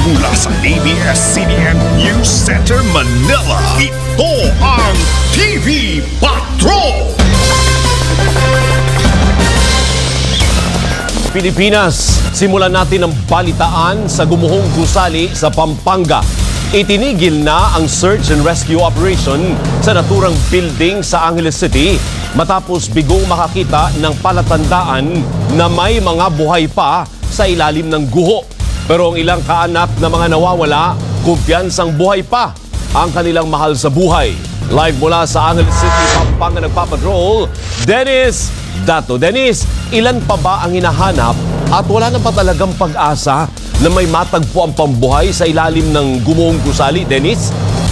Mula sa ABS-CBN News Center, Manila, ito ang TV Patrol! Pilipinas, simulan natin ang balitaan sa gumuhong gusali sa Pampanga. Itinigil na ang search and rescue operation sa naturang building sa Angeles City matapos bigong makakita ng palatandaan na may mga buhay pa sa ilalim ng guho. Pero ang ilang kaanak na mga nawawala, kumpiyansang buhay pa ang kanilang mahal sa buhay. Live mula sa Angeles City, Pampanga, nagpapatrol, Dennis Dato. Dennis, ilan pa ba ang hinahanap at wala na pa talagang pag-asa na may matagpo ang pambuhay sa ilalim ng gumuhong gusali, Dennis?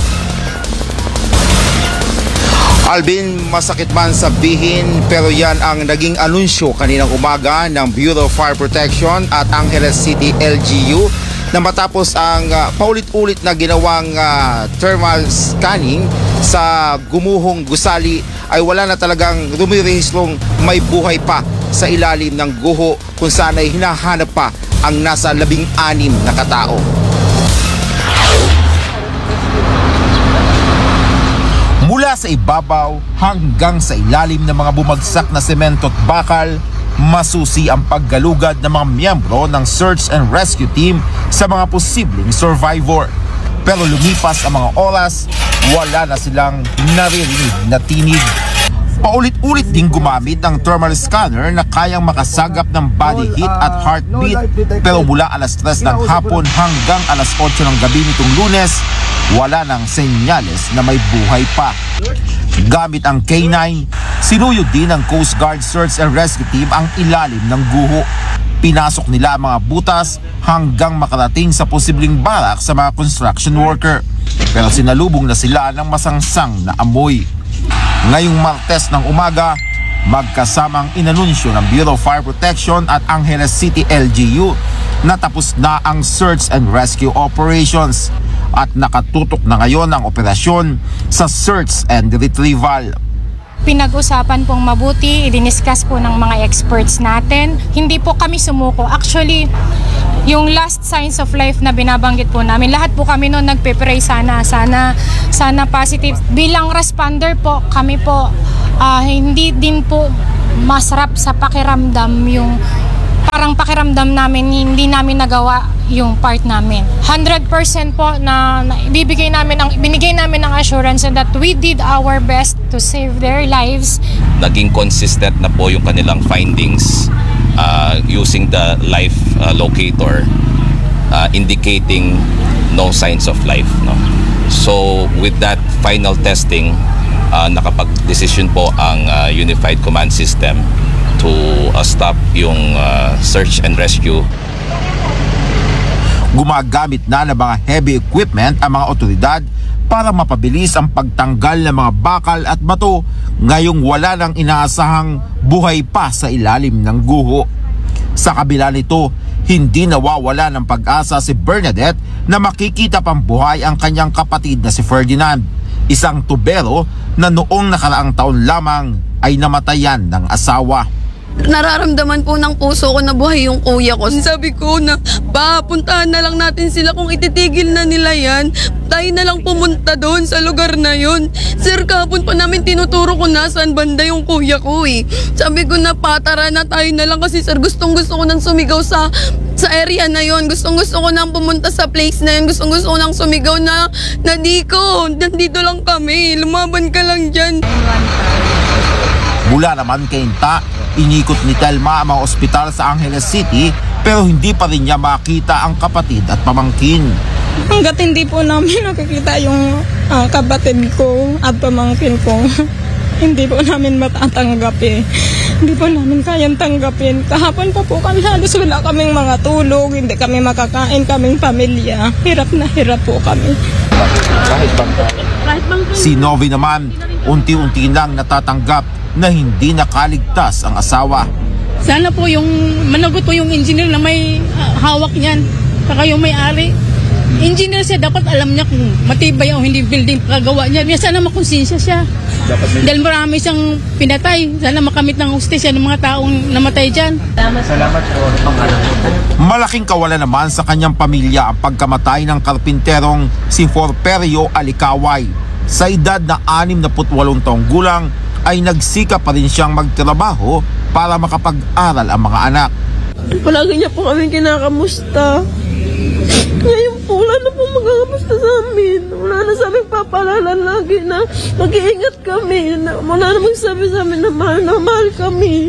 Alvin, masakit man sabihin pero yan ang naging anunsyo kaninang umaga ng Bureau of Fire Protection at Angeles City LGU na matapos ang paulit-ulit na ginawang thermal scanning sa gumuhong gusali ay wala na talagang rumirehistrong may buhay pa sa ilalim ng guho kung saan ay hinahanap pa ang nasa 16 na katao. Mula sa ibabaw hanggang sa ilalim ng mga bumagsak na semento at bakal, masusi ang paggalugad ng mga miyembro ng search and rescue team sa mga posibleng survivor. Pero lumipas ang mga oras, wala na silang naririnig na tinig. Paulit-ulit ding gumamit ng thermal scanner na kayang makasagap ng body heat at heartbeat, pero mula alas 3 ng hapon hanggang alas 8 ng gabi nitong Lunes, wala nang senyales na may buhay pa. Gamit ang K9, sinuyod din ng Coast Guard Search and Rescue Team ang ilalim ng guho. Pinasok nila ang mga butas hanggang makarating sa posibleng barak sa mga construction worker. Pero sinalubong na sila ng masangsang na amoy. Ngayong Martes ng umaga, magkasamang inanunsyo ng Bureau of Fire Protection at Angeles City LGU na tapos na ang search and rescue operations at nakatutok na ngayon ang operasyon sa search and retrieval. Pinag-usapan pong mabuti, i-discuss po ng mga experts natin. Hindi po kami sumuko. Actually, yung last signs of life na binabanggit po namin, lahat po kami noon nagpe-pray sana positive. Bilang responder po, kami po hindi din po masarap sa pakiramdam yung parang pakiramdam namin hindi namin nagawa yung part namin. 100% po na binigay namin ng assurance that we did our best to save their lives. Naging consistent na po yung kanilang findings using the life locator indicating no signs of life, no? So with that final testing, nakapag-decision po ang Unified Command System to stop yung search and rescue. Gumagamit na ng mga heavy equipment ang mga otoridad para mapabilis ang pagtanggal ng mga bakal at bato ngayong wala nang inaasahang buhay pa sa ilalim ng guho. Sa kabila nito, hindi nawawala ng pag-asa si Bernadette na makikita pang buhay ang kanyang kapatid na si Ferdinand, isang tubero na noong nakaraang taon lamang ay namatayan ng asawa. Nararamdaman po ng puso ko na buhay yung kuya ko. Sabi ko na, puntahan na lang natin sila kung ititigil na nila yan. Tayo na lang pumunta doon sa lugar na yun. Sir, kahapon pa namin tinuturo kung nasaan banda yung kuya ko eh. Sabi ko na patara na tayo na lang kasi sir, gustong gusto ko nang sumigaw sa area na yon. Gustong gusto ko nang pumunta sa place na yun. Gustong gusto ko nang sumigaw na Diko, nandito lang kami. Lumaban ka lang dyan. Mula naman kay Inta, inikot ni Telma ang mga ospital sa Angeles City pero hindi pa rin niya makita ang kapatid at pamangkin. Hanggat hindi po namin nakikita yung kapatid ko at pamangkin ko, hindi po namin matatanggap eh. Hindi po namin kayang tanggapin. Kahapon pa po kami halos wala kaming mga tulog, hindi kami makakain, kaming pamilya. Hirap na hirap po kami. Si Novi naman, unti-unti nang natatanggap na hindi nakaligtas ang asawa. Sana po yung managot po yung engineer na may hawak niyan, saka yung may-ari. engineer siya, dapat alam niya kung matibay o hindi building paggawa niya. Sana makonsensya siya. Dahil marami siyang pinatay. Sana makamit ng hustisya ng mga taong namatay dyan. Salamat po. Malaking kawalan naman sa kanyang pamilya ang pagkamatay ng karpinterong si Forperio Alicaway. Sa edad na 68 taong gulang ay nagsikap pa rin siyang magtrabaho para makapag-aral ang mga anak. Palagi niya po kami kinakamusta. Ngayon po, wala na po magkakamusta sa amin. Wala na sa aming papalala lagi na mag-iingat kami. Wala na magsabi sa amin na mahal kami.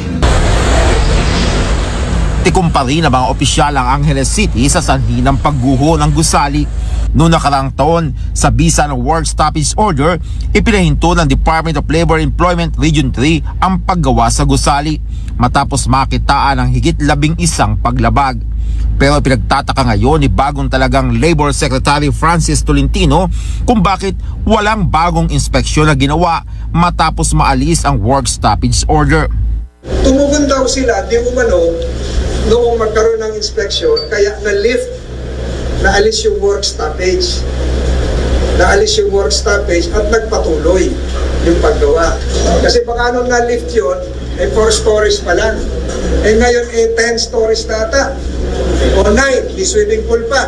Tikum pa rin ang mga opisyal ng Angeles City sa sanhi ng pagguho ng gusali. Noong nakaraang taon, sa bisa ng work stoppage order, ipinahinto ng Department of Labor Employment Region 3 ang paggawa sa gusali matapos makitaan ng higit 11 paglabag. Pero pinagtataka ngayon ni bagong talagang Labor Secretary Francis Tolentino kung bakit walang bagong inspeksyon na ginawa matapos maalis ang work stoppage order. Tumugon daw sila, di umano, noong magkaroon ng inspeksyon, kaya na-lift, naalis yung work stoppage. Naalis yung work stoppage at nagpatuloy yung paggawa. Kasi baka nung na-lift yun, 4 stories pa lang. Ngayon 10 stories na ata. O 9, may swimming pool pa.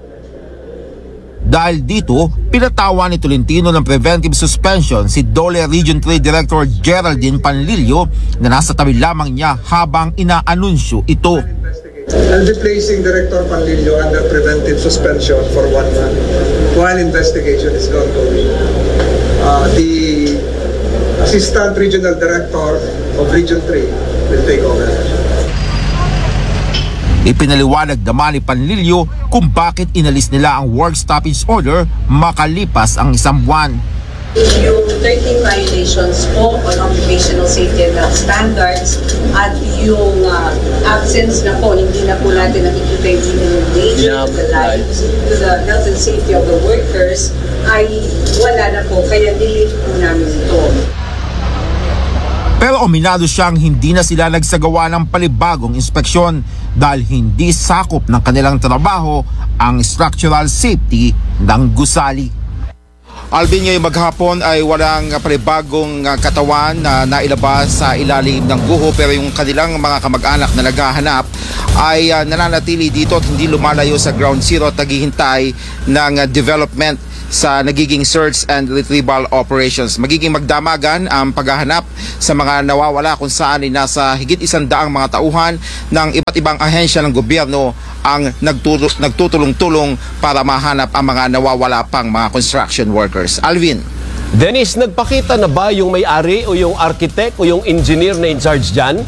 Dahil dito, pinatawa ni Tolentino ng preventive suspension si Dole Region 3 Director Geraldine Panlilio na nasa tabi lamang niya habang inaanunsyo ito. I'll be placing Director Panlilio under preventive suspension for 1 month while investigation is ongoing. The Assistant Regional Director of Region 3 will take over. Ipinaliwanag naman ni Panlilio kung bakit inalis nila ang work stoppage order makalipas ang 1 buwan. Yung 13 violations po on occupational safety and health standards at yung absence na po, hindi na po natin nakikita yung innovation to the health and safety of the workers ay wala na po, kaya delete po namin ito. Pero ominado siyang hindi na sila nagsagawa ng palibagong inspeksyon dahil hindi sakop ng kanilang trabaho ang structural safety ng gusali. Alvin, ngayong maghapon ay walang palibagong katawan na nailabas sa ilalim ng guho pero yung kanilang mga kamag-anak na naghahanap ay nananatili dito at hindi lumalayo sa ground zero at naghihintay ng development sa nagiging search and retrieval operations. Magiging magdamagan ang paghahanap sa mga nawawala kung saan ay nasa higit 100 mga tauhan ng iba't ibang ahensya ng gobyerno ang nagtutulong-tulong para mahanap ang mga nawawala pang mga construction workers. Alvin. Dennis, nagpakita na ba yung may-ari o yung architect o yung engineer na in charge dyan?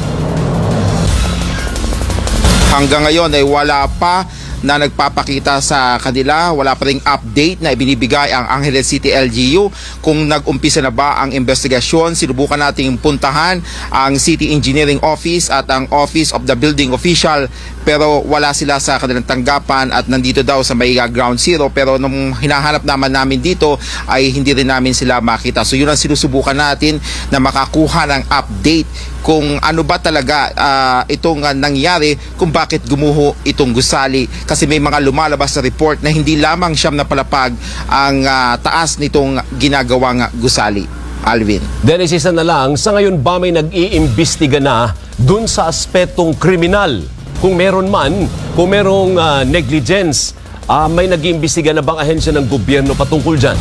Hanggang ngayon ay wala pa na nagpapakita sa kanila. Wala pa ring update na ibinibigay ang Angeles City LGU kung nag-umpisa na ba ang investigasyon. Sinubukan nating puntahan ang City Engineering Office at ang Office of the Building Official pero wala sila sa kanilang tanggapan at nandito daw sa may ground zero pero nung hinahanap namin dito ay hindi rin namin sila makita. So yun ang sinusubukan natin na makakuha ng update kung ano ba talaga itong nangyari, kung bakit gumuho itong gusali kasi may mga lumalabas sa report na hindi lamang siyam na palapag ang taas nitong ginagawang gusali. Alvin. Dennis, isa na lang, sa ngayon ba may nag-iimbestiga na dun sa aspetong kriminal? Kung meron man, kung merong negligence, may nag-iimbestiga na bang ahensya ng gobyerno patungkol dyan?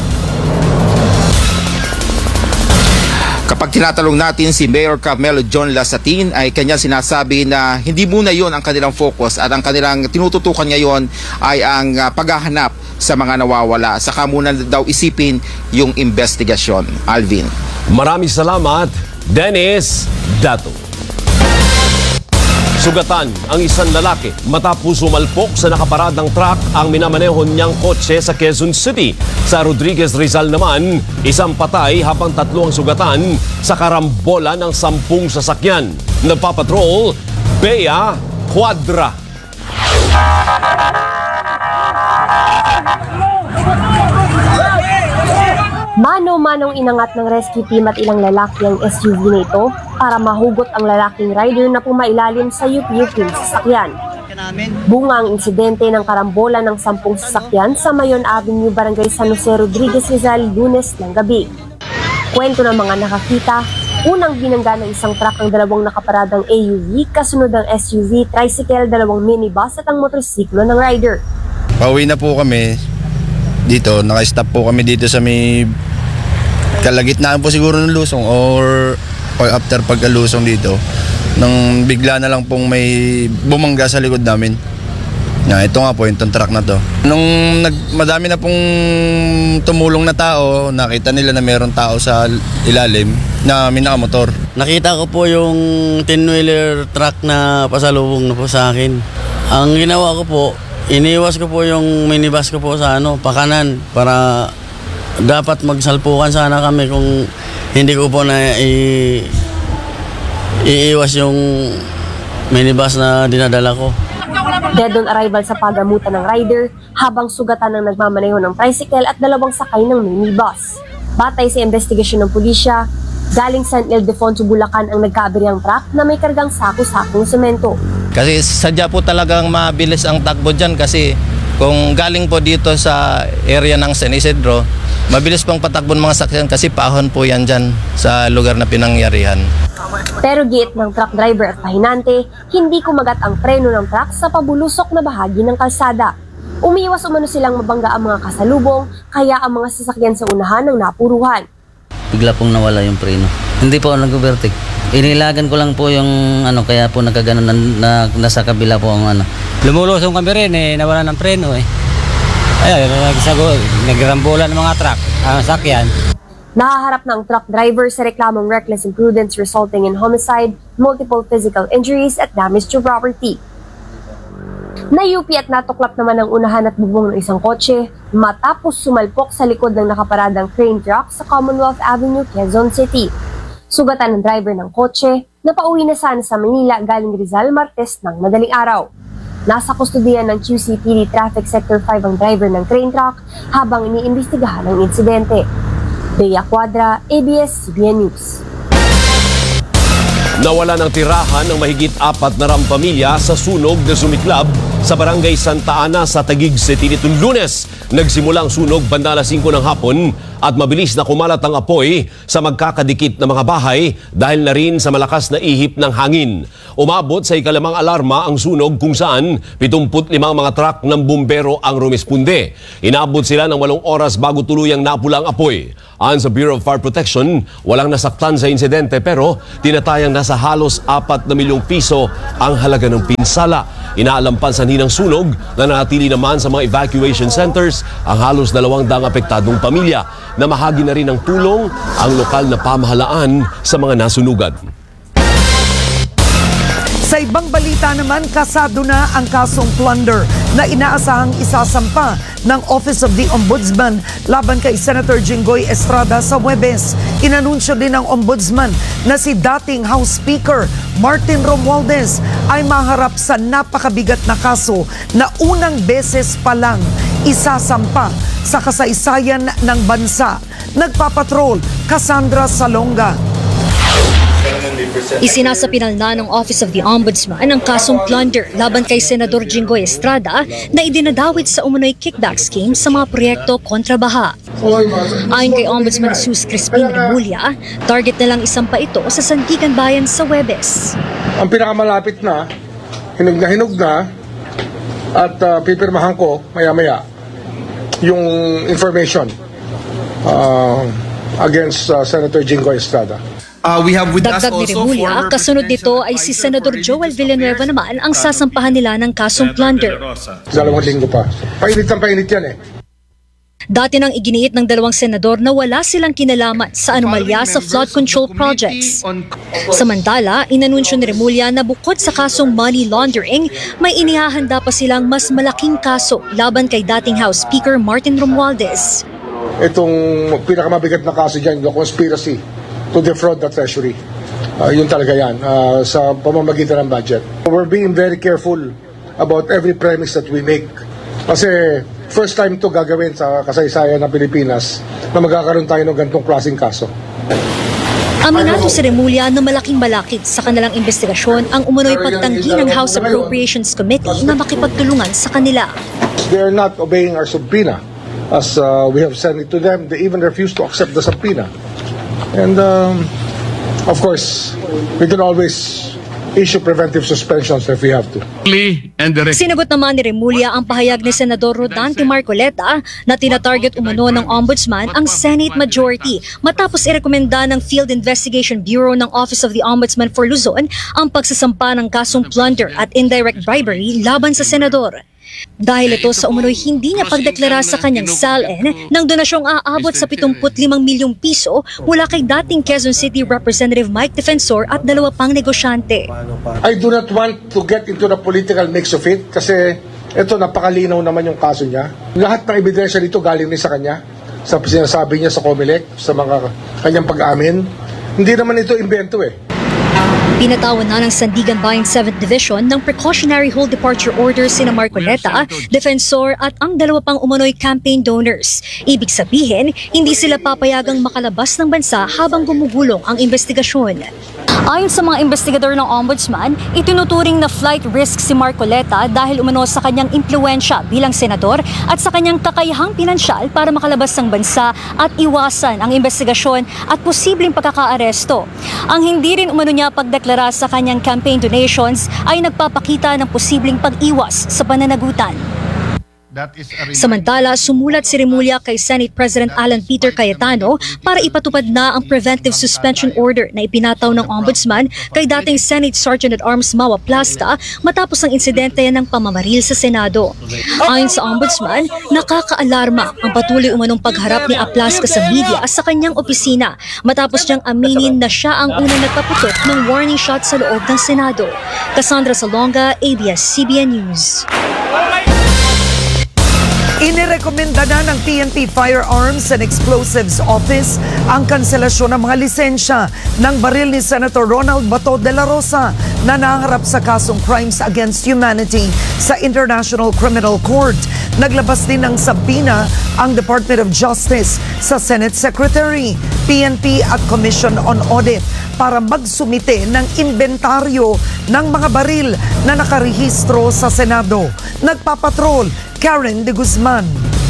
Kapag tinatalong natin si Mayor Carmelo John Lasatin ay kanya sinasabi na hindi muna yon ang kanilang focus at ang kanilang tinututukan ngayon ay ang paghahanap sa mga nawawala. Saka muna daw isipin yung investigasyon. Alvin. Maraming salamat, Dennis Dato. Sugatan ang isang lalaki matapos sumalpok sa nakaparadang truck ang minamaneho niyang kotse sa Quezon City. Sa Rodriguez Rizal naman, isang patay habang 3 ang sugatan sa karambola ng 10 sasakyan. Nagpapatrol, Bea Cuadra. Mano-manong inangat ng rescue team at ilang lalaki ang SUV nito para mahugot ang lalaking rider na pumailalim sa yup-yupin sasakyan. Bunga ang insidente ng karambola ng 10 sasakyan sa Mayon Avenue, Barangay San Jose Rodriguez, Rizal, Lunes ng gabi. Kwento ng mga nakakita, unang binangga ng isang truck ang 2 nakaparadang AUV, kasunod ng SUV, tricycle, 2 minibus at ang motorsiklo ng rider. Pauwi na po kami dito, naka-stop po kami dito sa may kalagitnaan po siguro ng lusong or after pagkalusong dito. Nang bigla na lang pong may bumangga sa likod namin. Ito nga po, itong truck na to. Nung madami na pong tumulong na tao, nakita nila na mayroong tao sa ilalim na may nakamotor. Nakita ko po yung 10-wheeler truck na pasalubong na po sa akin. Ang ginawa ko po, iniwas ko po yung minibus ko po sa pakanan para dapat magsalpukan sana kami kung hindi ko po na iiwas yung minibus na dinadala ko. Dead on arrival sa pagamutan ng rider habang sugatan ng nagmamaneho ng tricycle at 2 sakay ng minibus. Batay sa investigasyon ng pulisya, galing San Ildefonso, Bulacan ang nagkaaberyang truck na may kargang sako-sakong semento. Kasi sadya po talagang mabilis ang takbo dyan kasi kung galing po dito sa area ng San Isidro, mabilis pang patakbo ng mga sakyan kasi paahon po yan dyan sa lugar na pinangyarihan. Pero giit ng truck driver at pahinante, hindi kumagat ang preno ng truck sa pabulusok na bahagi ng kalsada. Umiiwas umano silang mabangga ang mga kasalubong, kaya ang mga sasakyan sa unahan ang napuruhan. Bigla pong nawala yung preno. Hindi po nag-overtake. Inilagan ko lang po yung kaya po nagkaganon na nasa kabila po ang Lumulusong kami rin nawala ng preno Ayun, nagrambola ng mga truck, ang sakyan. Nahaharap ng truck driver sa reklamong reckless imprudence resulting in homicide, multiple physical injuries at damage to property. Nayupi at natuklap naman ang unahan at bubong ng isang kotse matapos sumalpok sa likod ng nakaparadang crane truck sa Commonwealth Avenue, Quezon City. Sugatan ng driver ng kotse na pauwi na sana sa Manila galing Rizal Martes ng madaling araw. Nasa kustudiyan ng QCPD Traffic Sector 5 ang driver ng crane truck habang iniimbestigahan ang insidente. Bea Cuadra, ABS-CBN News. Nawala ng tirahan ng mahigit 4 na pamilya sa sunog na sumiklab sa Barangay Santa Ana sa Taguig City nitong Lunes. Nagsimula ang sunog banda alas 5 ng hapon at mabilis na kumalat ang apoy sa magkakadikit na mga bahay dahil na rin sa malakas na ihip ng hangin. Umabot sa ikalimang alarma ang sunog kung saan 75 mga truck ng bumbero ang rumisponde. Inabot sila ng 8 oras bago tuluyang napula ang apoy. Ayon sa Bureau of Fire Protection, walang nasaktan sa insidente pero tinatayang nasa halos 4 na milyong piso ang halaga ng pinsala. Inaalam pa sa ng sunog na nanatili naman sa mga evacuation centers ang halos 200 apektadong pamilya. Namahagi na rin ng tulong ang lokal na pamahalaan sa mga nasunugan. Sa ibang balita naman, kasado na ang kasong plunder na inaasahang isasampa ng Office of the Ombudsman laban kay Senator Jinggoy Estrada sa Huwebes. Inanunsyo din ng Ombudsman na si dating House Speaker Martin Romualdez ay maharap sa napakabigat na kaso na unang beses pa lang isasampa sa kasaysayan ng bansa. Nagpapatrol, Cassandra Salonga. Isinasapinal na ng Office of the Ombudsman ang kasong plunder laban kay Senador Jinggoy Estrada na idinadawit sa umunoy kickback scheme sa mga proyekto kontra baha. Ayon kay Ombudsman Jesus Crispin Remulla, target na lang isampa ito sa Sandigan Bayan sa Huwebes. Ang pinakamalapit na, hinog na, at pipirmahan ko maya-maya yung information against Senator Jinggoy Estrada. Dagdag ni Remulla, kasunod nito ay si Senador Joel Villanueva naman ang sasampahan nila ng kasong plunder. 2 linggo pa. Painit yan Dati nang iginiit ng 2 senador na wala silang kinalaman sa anomalya sa flood control projects. Samantala, inanunsyo ni Remulla na bukod sa kasong money laundering, may inihahanda pa silang mas malaking kaso laban kay dating House Speaker Martin Romualdez. Itong pinakamabigat na kaso dyan, yung conspiracy to defraud the treasury. Yun talaga yan, sa pamamagitan ng budget. We're being very careful about every premise that we make. Kasi first time to gagawin sa kasaysayan ng Pilipinas na magkakaroon tayo ng ganitong klaseng kaso. Aminado si Remulla na malaking balakid sa kanilang investigasyon ang umano'y pagtanggi ng House Appropriations Committee na makipagtulungan sa kanila. They are not obeying our subpoena. As we have sent it to them, they even refuse to accept the subpoena. And of course, we can always issue preventive suspensions if we have to. Sinagot naman ni Remulla ang pahayag ni Senador Rodante Marcoleta na tinatarget umano ng Ombudsman ang Senate Majority matapos irekomenda ng Field Investigation Bureau ng Office of the Ombudsman for Luzon ang pagsasampa ng kasong plunder at indirect bribery laban sa senador. Dahil ito sa umano'y hindi niya pagdeklara sa kanyang SALN ng donasyong aabot sa 75 milyong piso mula kay dating Quezon City Representative Mike Defensor at 2 pang negosyante. I do not want to get into the political mix of it kasi ito napakalinaw naman yung kaso niya. Lahat ng ebidensya dito galing din sa kanya, sa sinasabi niya sa COMELEC, sa mga kanyang pag-amin. Hindi naman ito imbento eh. Pinatawan na ng Sandigan Bayan 7th Division ng precautionary hold departure order sina Marcoleta, Defensor at ang 2 pang umano'y campaign donors. Ibig sabihin, hindi sila papayagang makalabas ng bansa habang gumugulong ang investigasyon. Ayon sa mga investigador ng Ombudsman, itinuturing na flight risk si Marcoleta dahil umano sa kanyang impluwensya bilang senador at sa kanyang kakayahang pinansyal para makalabas ng bansa at iwasan ang investigasyon at posibleng pagkakaaresto. Ang hindi rin umano niya pagdeklara sa kanyang campaign donations ay nagpapakita ng posibleng pag-iwas sa pananagutan. Samantala, sumulat si Remulla kay Senate President Alan Peter Cayetano para ipatupad na ang preventive suspension order na ipinataw ng Ombudsman kay dating Senate Sergeant at Arms Mawa Plasta matapos ang insidente ng pamamaril sa Senado. Ayon sa Ombudsman, nakakaalarma ang patuloy umanong pagharap ni Aplasta sa media sa kanyang opisina matapos niyang aminin na siya ang unang nagpaputok ng warning shot sa loob ng Senado. Cassandra Salonga, ABS-CBN News. Inirekomenda na ng PNP Firearms and Explosives Office ang kanselasyon ng mga lisensya ng baril ni Senator Ronald Bato de la Rosa na naharap sa kasong Crimes Against Humanity sa International Criminal Court. Naglabas din ng sabina ang Department of Justice sa Senate Secretary, PNP at Commission on Audit para magsumite ng inventaryo ng mga baril na nakarehistro sa Senado. Nagpapatrol, Karen de Guzman.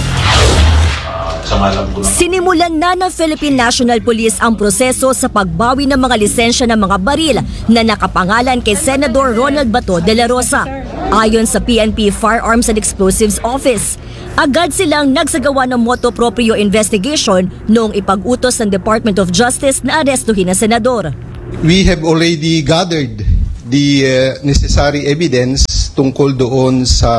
Sinimulan na ng Philippine National Police ang proseso sa pagbawi ng mga lisensya ng mga baril na nakapangalan kay Senador Ronald Bato de la Rosa. Ayon sa PNP Firearms and Explosives Office, agad silang nagsagawa ng motu proprio investigation noong ipag-utos ng Department of Justice na arestuhin ang senador. We have already gathered the necessary evidence tungkol doon sa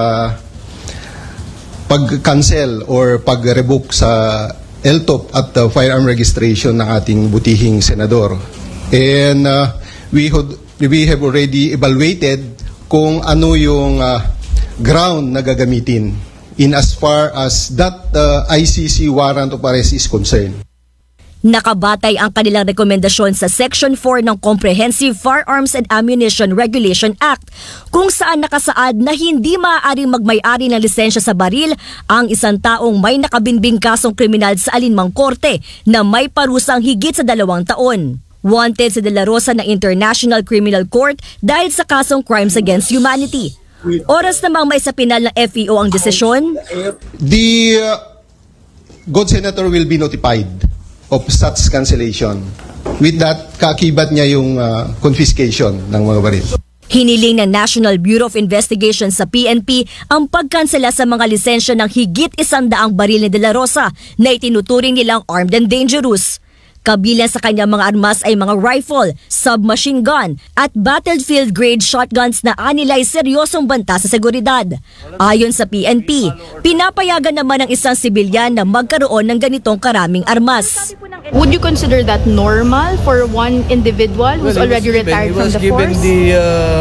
pag-cancel or pag-revoke sa LTOP at firearm registration ng ating butihing senador. And we have already evaluated kung ano yung ground na gagamitin in as far as that ICC warrant of arrest is concerned. Nakabatay ang kanilang rekomendasyon sa Section 4 ng Comprehensive Firearms and Ammunition Regulation Act kung saan nakasaad na hindi maaaring magmay-ari ng lisensya sa baril ang isang taong may nakabinbing kasong kriminal sa alinmang korte na may parusang higit sa 2 taon. Wanted si De La Rosa ng International Criminal Court dahil sa kasong Crimes Against Humanity. Oras namang may sa pinal ng FEO ang desisyon. The good senator will be notified of such cancellation. With that, kaakibat niya yung confiscation ng mga baril. Hiniling ng National Bureau of Investigation sa PNP ang pagkansela sa mga lisensya ng higit 100 baril ni De La Rosa na itinuturing nilang armed and dangerous. Kabilang sa kanyang mga armas ay mga rifle, submachine gun at battlefield-grade shotguns na anilay seryosong banta sa seguridad. Ayon sa PNP, pinapayagan naman ng isang sibilyan na magkaroon ng ganitong karaming armas. Would you consider that normal for one individual who's already retired from the force? Given the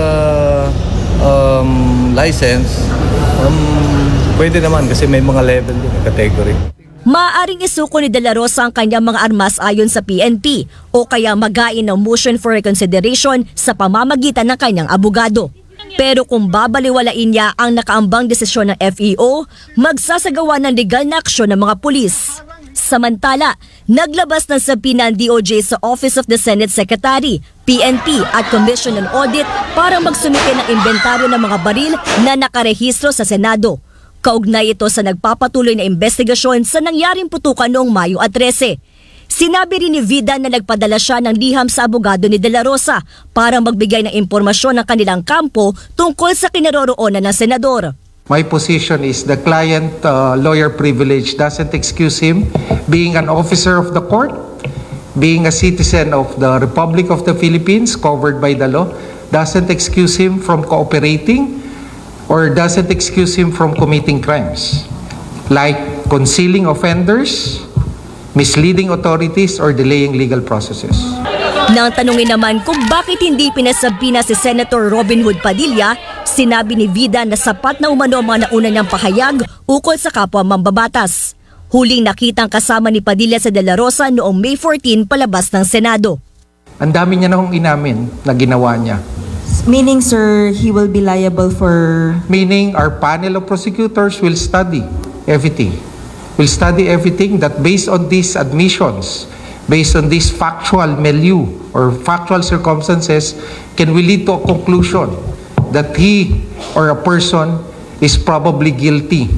license, pwede naman kasi may mga level din, category. Maaaring isuko ni De La Rosa ang kanyang mga armas ayon sa PNP o kaya magain ng motion for reconsideration sa pamamagitan ng kanyang abogado. Pero kung babaliwalain niya ang nakaambang desisyon ng FEO, magsasagawa ng legal na aksyon ng mga pulis. Samantala, naglabas ng sabina ang DOJ sa Office of the Senate Secretary, PNP at Commission on Audit para magsumite ng inventaryo ng mga baril na nakarehistro sa Senado. Kaugnay ito sa nagpapatuloy na investigasyon sa nangyaring putukan noong Mayo 13. Sinabi rin ni Vida na nagpadala siya ng liham sa abogado ni De La Rosa para magbigay ng impormasyon ng kanilang kampo tungkol sa kinaroroonan ng senador. My position is the client lawyer privilege doesn't excuse him being an officer of the court, being a citizen of the Republic of the Philippines covered by the law, doesn't excuse him from cooperating or doesn't excuse him from committing crimes like concealing offenders, misleading authorities, or delaying legal processes. Nang tanungin naman kung bakit hindi pinasabina si Senator Robin Hood Padilla, sinabi ni Vida na sapat na umano ang mga nauna niyang pahayag ukol sa kapwa mambabatas. Huling nakitang kasama ni Padilla sa De La Rosa noong May 14 palabas ng Senado. Ang dami niya na hong inamin na ginawa niya. Meaning, sir, he will be liable for... Meaning, our panel of prosecutors will study everything. Will study everything that based on these admissions, based on this factual milieu or factual circumstances, can we lead to a conclusion that he or a person is probably guilty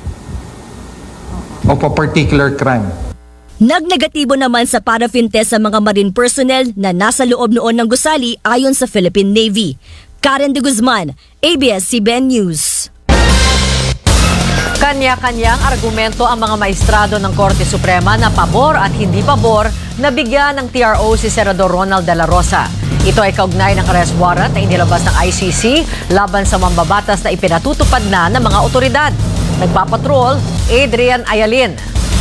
of a particular crime. Nagnegatibo naman sa paraffin test sa mga marine personnel na nasa loob noon ng gusali ayon sa Philippine Navy. Karen de Guzman, ABS-CBN News. Kanya-kanyang argumento ang mga maestrado ng Korte Suprema na pabor at hindi pabor na bigyan ng TRO si Senador Ronald De La Rosa. Ito ay kaugnay ng arrest warrant na inilabas ng ICC laban sa mambabatas na ipinatutupad na ng mga otoridad. Nagpapatrol, Adrian Ayalin.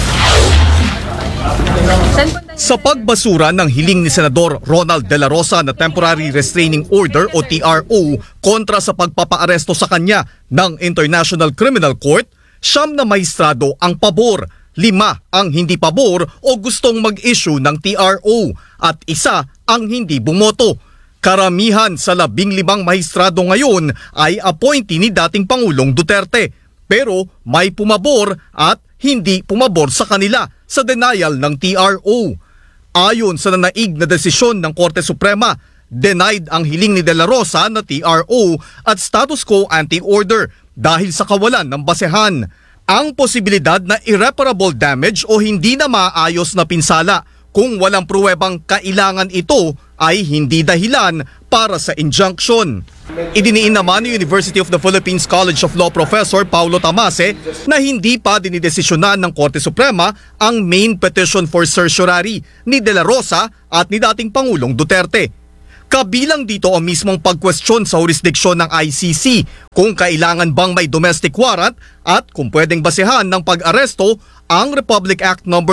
Sa pagbasura ng hiling ni Senador Ronald De La Rosa na Temporary Restraining Order o TRO kontra sa pagpapaaresto sa kanya ng International Criminal Court, 9 na maestrado ang pabor, 5 ang hindi pabor o gustong mag-issue ng TRO at 1 ang hindi bumoto. Karamihan sa 15 maestrado ngayon ay appointee ni dating Pangulong Duterte, pero may pumabor at hindi pumabor sa kanila sa denial ng TRO. Ayon sa nanaig na desisyon ng Korte Suprema, denied ang hiling ni De La Rosa na TRO at status quo ante order dahil sa kawalan ng basehan. Ang posibilidad na irreparable damage o hindi na maayos na pinsala kung walang pruwebang kailangan ito ay hindi dahilan para sa injunction. Idiniin naman ni University of the Philippines College of Law Professor Paulo Tamase na hindi pa dinidesisyonan ng Korte Suprema ang main petition for certiorari ni De La Rosa at ni dating Pangulong Duterte. Kabilang dito ang mismong pagkwestiyon sa jurisdiksyon ng ICC kung kailangan bang may domestic warrant at kung pwedeng basehan ng pag-aresto ang Republic Act No.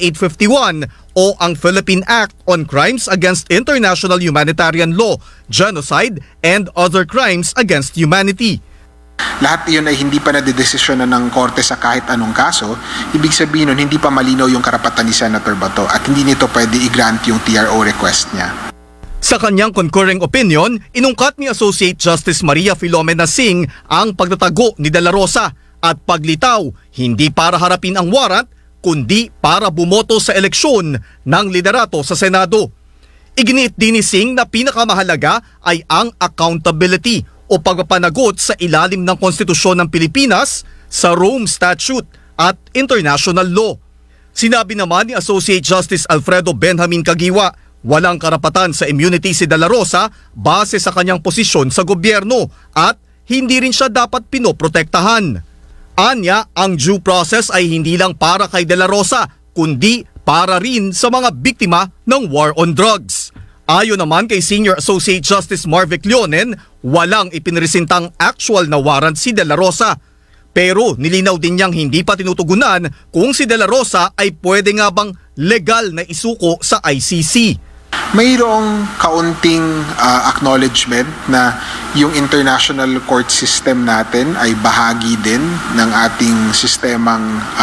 9851 o ang Philippine Act on Crimes Against International Humanitarian Law, Genocide, and Other Crimes Against Humanity. Lahat iyon ay hindi pa nadedesisyonan ng korte sa kahit anong kaso. Ibig sabihin nun, hindi pa malinaw yung karapatan ni Senator Bato at hindi nito pwede i-grant yung TRO request niya. Sa kanyang concurring opinion, inungkat ni Associate Justice Maria Filomena Singh ang pagtatago ni De La Rosa at paglitaw hindi para harapin ang warrant kundi para bumoto sa eleksyon ng liderato sa Senado. Iginiit din ni Singh na pinakamahalaga ay ang accountability o pagpapanagot sa ilalim ng konstitusyon ng Pilipinas, sa Rome Statute at international law. Sinabi naman ni Associate Justice Alfredo Benjamin Caguiwa, walang karapatan sa immunity si De La Rosa base sa kanyang posisyon sa gobyerno at hindi rin siya dapat pinoprotektahan. Anya, ang due process ay hindi lang para kay De La Rosa kundi para rin sa mga biktima ng war on drugs. Ayon naman kay Senior Associate Justice Marvic Leonen, walang ipinresentang actual na warrant si De La Rosa. Pero nilinaw din niyang hindi pa tinutugunan kung si De La Rosa ay pwede nga bang legal na isuko sa ICC. Mayroong kaunting acknowledgement na yung international court system natin ay bahagi din ng ating sistemang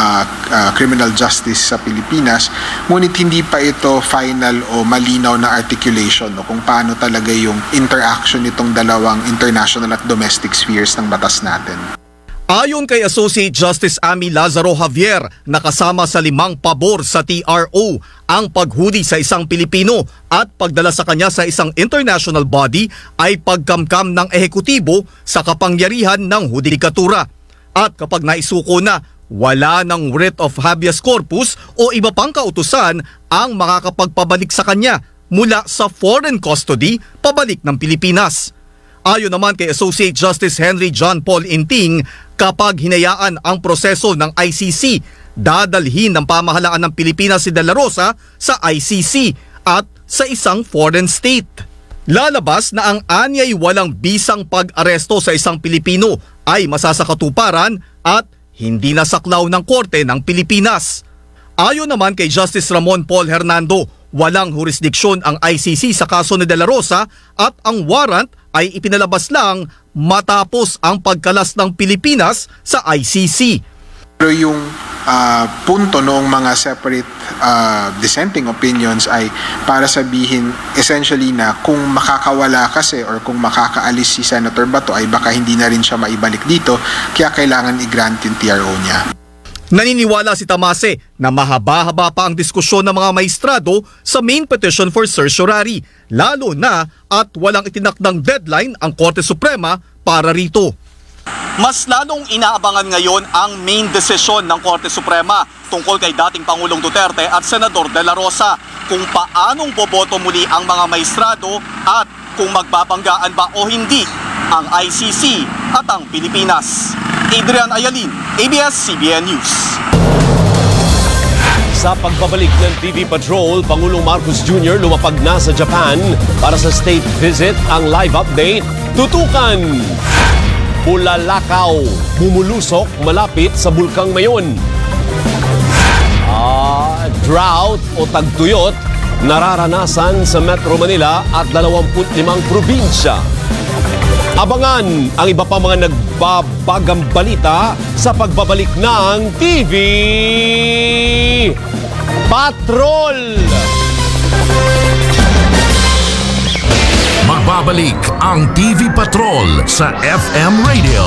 criminal justice sa Pilipinas, ngunit hindi pa ito final o malinaw na articulation o kung paano talaga yung interaction nitong dalawang international at domestic spheres ng batas natin. Ayon kay Associate Justice Amy Lazaro Javier, nakasama sa 5 pabor sa TRO ang paghuli sa isang Pilipino at pagdala sa kanya sa isang international body ay pagkamkam ng ehekutibo sa kapangyarihan ng hudikatura. At kapag naisuko na, wala ng writ of habeas corpus o iba pang kautusan ang makakapagpabalik sa kanya mula sa foreign custody pabalik ng Pilipinas. Ayon naman kay Associate Justice Henry John Paul Inting, kapag hinayaan ang proseso ng ICC, dadalhin ng pamahalaan ng Pilipinas si De La Rosa sa ICC at sa isang foreign state. Lalabas na ang anyay walang bisang pag-aresto sa isang Pilipino ay masasakatuparan at hindi nasaklaw ng korte ng Pilipinas. Ayon naman kay Justice Ramon Paul Hernando, walang jurisdiksyon ang ICC sa kaso ni De La Rosa at ang warrant ay ipinalabas lang matapos ang pagkalas ng Pilipinas sa ICC. Pero yung punto noong mga separate dissenting opinions ay para sabihin essentially na kung makakawala kasi or kung makakaalis si Senator Bato ay baka hindi na rin siya maibalik dito, kaya kailangan i-grant yung TRO niya. Naniniwala si Tamase na mahaba-haba pa ang diskusyon ng mga maestrado sa main petition for certiorari, lalo na at walang itinakdang deadline ang Korte Suprema para rito. Mas lalong inaabangan ngayon ang main decision ng Korte Suprema tungkol kay dating Pangulong Duterte at Senador De La Rosa kung paanong boboto muli ang mga maestrado at kung magbabanggaan ba o hindi ang ICC at ang Pilipinas. Adrian Ayalin, ABS-CBN News. Sa pagbabalik ng TV Patrol, Pangulong Marcos Jr. lumapag na sa Japan para sa state visit. Ang live update, tutukan! Bulalakaw, bumulusok malapit sa Bulkang Mayon. Drought o tagtuyot nararanasan sa Metro Manila at 25 probinsya. Abangan ang iba pa mga nagbabagang balita sa pagbabalik ng TV Patrol! Magbabalik ang TV Patrol sa FM Radio.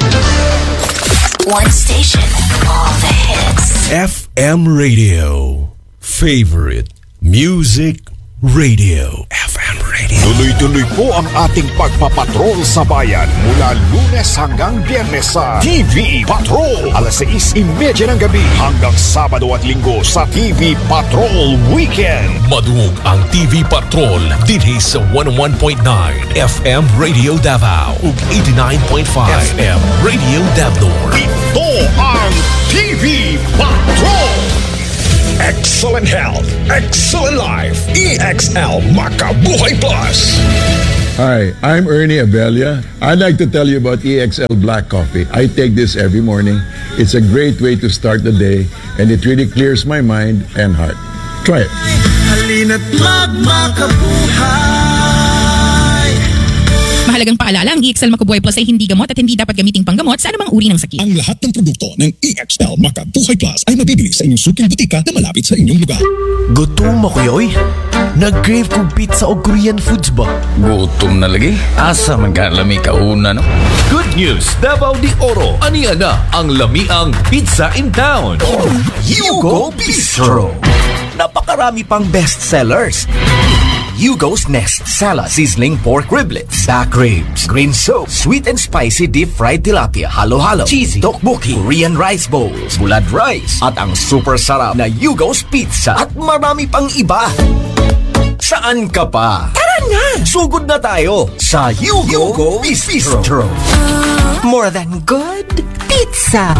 One station, all the hits. FM Radio. Favorite Music Radio. FM Radio. Tuloy-tuloy po ang ating pagpapatrol sa bayan mula Lunes hanggang Biyernes sa TV Patrol. Alas 6:30 ng gabi hanggang Sabado at Linggo sa TV Patrol Weekend. Madug ang TV Patrol dinhi sa 101.9 FM Radio Davao ug 89.5 FM Radio Davao. Ito ang TV Patrol. Excellent health, excellent life. EXL Makabuhay Plus. Hi, I'm Ernie Abella. I'd like to tell you about EXL Black Coffee. I take this every morning. It's a great way to start the day and it really clears my mind and heart. Try it. Halina't magmakabuhay. Mahalagang paalala, ang EXL Makabuhay Plus ay hindi gamot at hindi dapat gamiting panggamot sa anumang uri ng sakit. Ang lahat ng produkto ng EXL Makabuhay Plus ay mabibili sa inyong suking butika na malapit sa inyong lugar. Gutom mo kuyoy? Nag-crave kong pizza o Korean foods ba? Gutom na lagi? Asa man ka lami kauna no? Good news! Davao de Oro. Aniya na ang lamiang pizza in town. Yugo Bistro. Napakarami pang bestsellers. Yugo's Nest Sala Sizzling Pork Riblets, Back Ribs, Green Soup, Sweet and Spicy Deep Fried Tilapia, Halo-Halo, Cheesy, Tteokbokki, Korean Rice Bowls, Bulad Rice, at ang super sarap na Yugo's Pizza at marami pang iba. Saan ka pa? Tara na! Sugod na tayo sa Yugo Bistro. More than good pizza.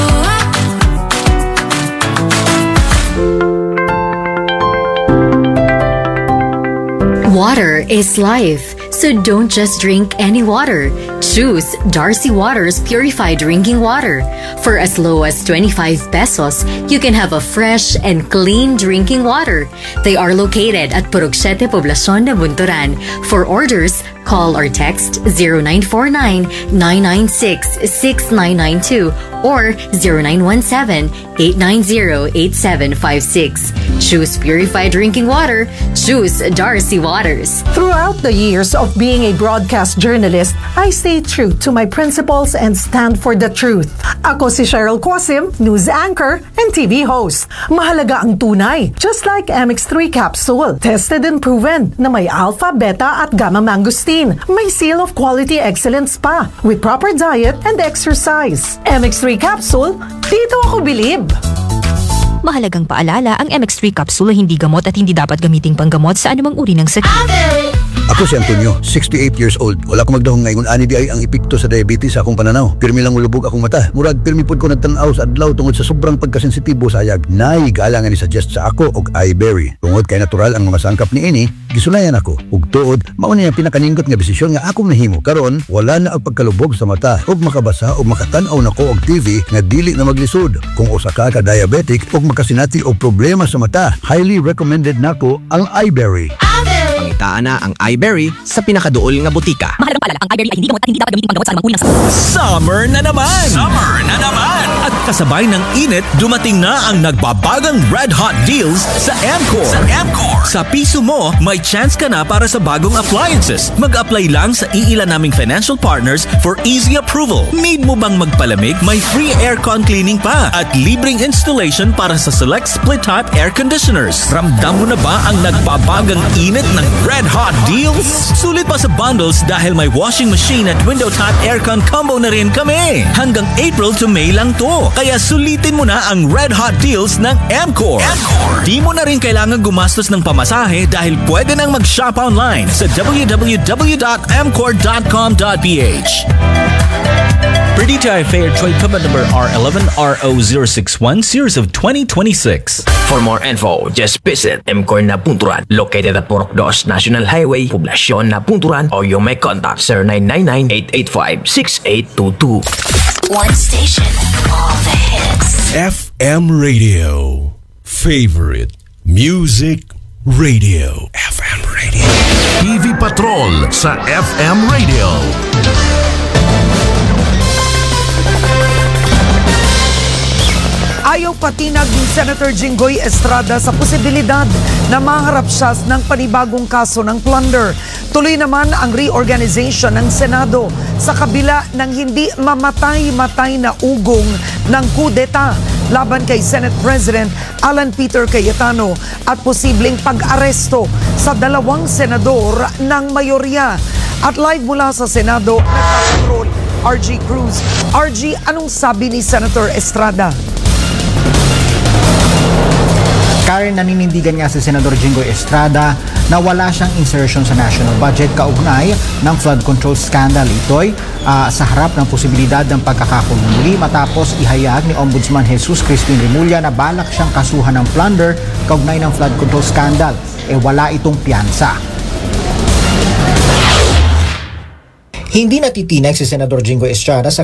Water is life, so don't just drink any water. Choose Darcy Waters Purified Drinking Water. For as low as 25 pesos, you can have a fresh and clean drinking water. They are located at Purok 7 Poblacion de Bunturan. For orders, call or text 0949-996-6992 or 0917-890-8756. Choose purified drinking water. Choose Darcy Waters. Throughout the years of being a broadcast journalist, I stay true to my principles and stand for the truth. Ako si Cheryl Quasim, news anchor and TV host. Mahalaga ang tunay, just like MX3 capsule. Tested and proven na may alpha, beta at gamma mangosteen. May seal of quality excellence pa with proper diet and exercise. MX3 capsule, dito ako bilib. Mahalagang paalala, ang MX3 capsule ay hindi gamot at hindi dapat gamiting panggamot sa anumang uri ng sakit. Ako si Antonio, 68 years old. Wala akong magdahong ngayon ani di ay ang epekto sa diabetes sa akong pananaw. Pirmi lang ulubog akong mata. Murag pirmi pud ko nagtanaw sa adlaw tungod sa sobrang pagkasensitibo sa ayag. Nay galangan ni suggest sa ako og iBerry. Tungod kay natural ang mga sangkap ni ini, gisulayan ako. Ug tuod, mao ni ang pinakaningot nga desisyon nga akong nahimo. Karon wala na ang pagkalubog sa mata ug makabasa ug makatan-aw nako og TV nga dili na maglisod. Kung usa ka diabetic ug makasinati og problema sa mata, highly recommended nako ang iBerry. Pangitaan na ang iBerry sa pinakaduol nga butika. Mahalagang paalala, ang iBerry ay hindi gamot at hindi dapat gamitin panggamot sa anumang uri ng sakit. Summer na naman! Summer na naman! At kasabay ng init, dumating na ang nagbabagang red hot deals sa Amcor. Sa piso mo, may chance ka na para sa bagong appliances. Mag-apply lang sa iilan naming financial partners for easy approval. Need mo bang magpalamig? May free aircon cleaning pa at libreng installation para sa select split-type air conditioners. Ramdam mo na ba ang nagbabagang init ng red hot deals? Sulit pa sa bundles dahil may washing machine at window-type aircon combo na rin kami. Hanggang April to May lang to. Kaya sulitin mo na ang red hot deals ng Amcor. Di mo na rin kailangan gumastos ng pamasahe dahil pwede nang mag-shop online sa www.amcor.com.ph. Pretty Thai Fair Trade Permit number R11RO061 series of 2026. For more info, just visit Amcor na Bunturan, located at Purok 2 National Highway, Poblacion na Bunturan, or you may contact 0999-885-6822. One station, all the hits. FM Radio. Favorite Music Radio. FM Radio. TV Patrol sa FM Radio. Ayaw patinag ni Senator Jinggoy Estrada sa posibilidad na maharap siya ng panibagong kaso ng plunder. Tuloy naman ang reorganization ng Senado sa kabila ng hindi mamatay-matay na ugong ng kudeta laban kay Senate President Alan Peter Cayetano at posibleng pag-aresto sa 2 senador ng mayorya. At live mula sa Senado, nagpapatrol RG Cruz. RG, anong sabi ni Senator Estrada? Karen, naninindigan nga si Senador Jinggoy Estrada na wala siyang insertion sa national budget kaugnay ng flood control scandal. Ito'y sa harap ng posibilidad ng pagkakakulong muli matapos ihayag ni Ombudsman Jesus Crispin Remulla na balak siyang kasuhan ng plunder kaugnay ng flood control scandal. Wala itong piyansa. Hindi natitinag si Senador Jinggoy Estrada sa